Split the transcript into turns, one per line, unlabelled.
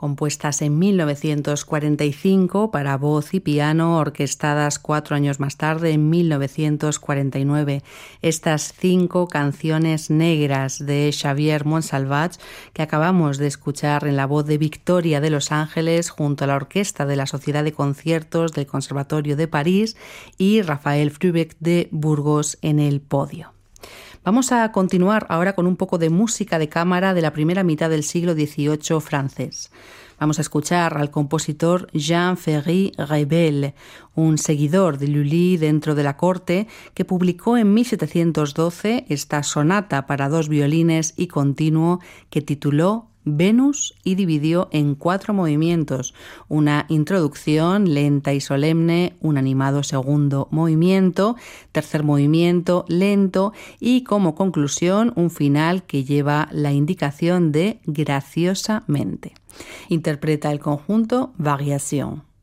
compuestas en 1945 para voz y piano, orquestadas 4 años más tarde, en 1949. Estas 5 canciones negras de Xavier Montsalvatge que acabamos de escuchar en la voz de Victoria de Los Ángeles junto a la orquesta de la Sociedad de Conciertos del Conservatorio de París y Rafael Frubeck de Burgos en el podio. Vamos a continuar ahora con un poco de música de cámara de la primera mitad del siglo XVIII francés. Vamos a escuchar al compositor Jean Ferry Rebel, un seguidor de Lully dentro de la corte, que publicó en 1712 esta sonata para 2 violines y continuo que tituló Venus y dividió en 4 movimientos, una introducción lenta y solemne, un animado segundo movimiento, tercer movimiento lento y como conclusión un final que lleva la indicación de graciosamente. Interpreta el conjunto Variation.